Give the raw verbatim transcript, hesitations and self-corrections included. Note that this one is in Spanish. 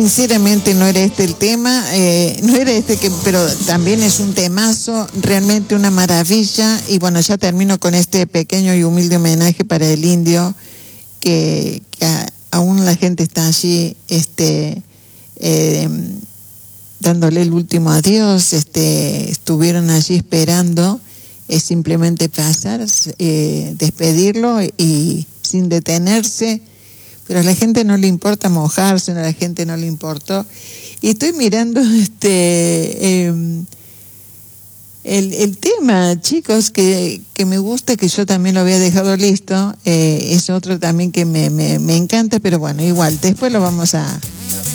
Sinceramente no era este el tema, eh, no era este que, pero también es un temazo, realmente una maravilla. Y bueno, ya termino con este pequeño y humilde homenaje para el Indio, que, que a, aún la gente está allí, este, eh, dándole el último adiós, este, estuvieron allí esperando, es simplemente pasar, eh, despedirlo y sin detenerse. Pero a la gente no le importa mojarse, a la gente no le importó. Y estoy mirando este eh, el, el tema, chicos, que, que me gusta, que yo también lo había dejado listo. Eh, es otro también que me, me, me encanta, pero bueno, igual, después lo vamos a,